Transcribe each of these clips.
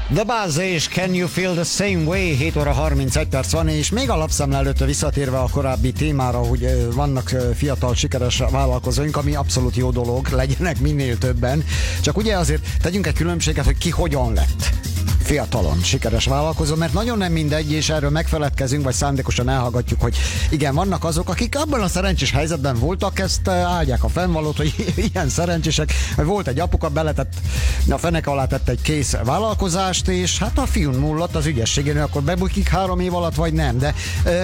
The Buzz és Can You Feel the Same Way? 7 óra 31 perc van, és még a lapszemle előtt visszatérve a korábbi témára, hogy vannak fiatal, sikeres vállalkozóink, ami abszolút jó dolog, legyenek minél többen. Csak ugye azért tegyünk egy különbséget, hogy ki hogyan lett fiatalon sikeres vállalkozó, mert nagyon nem mindegy, és erről megfeledkezünk, vagy szándékosan elhallgatjuk, hogy igen, vannak azok, akik abban a szerencsés helyzetben voltak, ezt áldják a fennvalót, hogy ilyen szerencsések, hogy volt egy apuka, beletett, a fenek alá tett egy kész vállalkozást, és hát a fiún múlott az ügyességén, hogy akkor bebukik 3 év alatt, vagy nem, de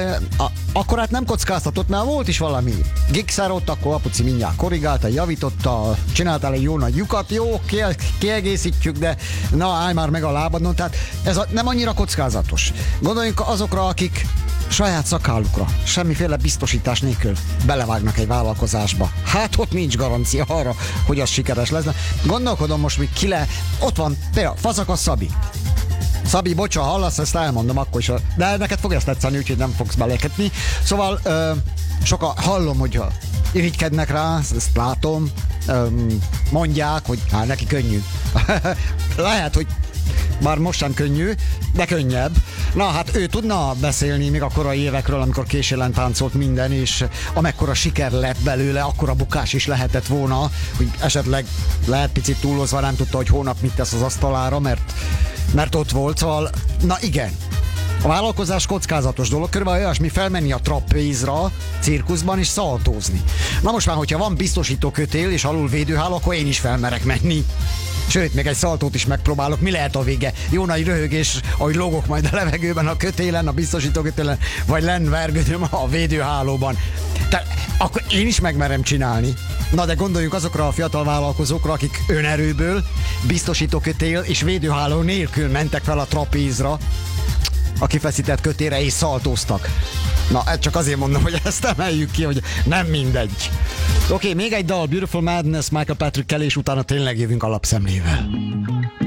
akkor hát nem kockáztatott, mert volt is valami gigszer ott, akkor apuci mindjárt korrigálta, javította, csináltál egy jó nagy lyukat, jó, kiegészítjük, de na, állj már meg a lábadon, tehát ez nem annyira kockázatos. Gondoljunk azokra, akik saját szakállukra, semmiféle biztosítás nélkül belevágnak egy vállalkozásba. Hát ott nincs garancia arra, hogy az sikeres lesz. Gondolkodom most, hogy ott van például Fazakas Szabi. Szabi, bocsa, hallasz, ezt elmondom akkor is, de neked fog ezt tetszeni, úgyhogy nem fogsz beleketni. Szóval sokan hallom, hogy irigykednek rá, ezt látom, mondják, hogy hát neki könnyű. Lehet, hogy bár most sem könnyű, de könnyebb. Na hát ő tudna beszélni még a korai évekről, amikor késélen táncolt minden, és amekkora siker lett belőle, akkora bukás is lehetett volna, hogy esetleg lehet picit túlozva nem tudta, hogy hónap mit tesz az asztalára, mert ott volt, szóval na igen. A vállalkozás kockázatos dolog, körülbelül olyasmi felmenni a trapézra, cirkuszban és szaltózni. Na most már, hogyha van biztosító kötél és alul védőháló, akkor én is felmerek menni. Sőt, még egy szaltót is megpróbálok. Mi lehet a vége? Jó nagy röhögés, ahogy lógok majd a levegőben a kötélen, a biztosító kötélen, vagy lenvergődöm a védőhálóban. Tehát akkor én is megmerem csinálni. Na de gondoljunk azokra a fiatal vállalkozókra, akik önerőből, biztosító kötél és védőháló nélkül mentek fel a trapézra, a kifeszített kötére és szaltóztak. Na, csak azért mondom, hogy ezt emeljük ki, hogy nem mindegy. Oké, még egy dal, Beautiful Madness, Michael Patrick Kelly, és utána tényleg jövünk a lapszemlével.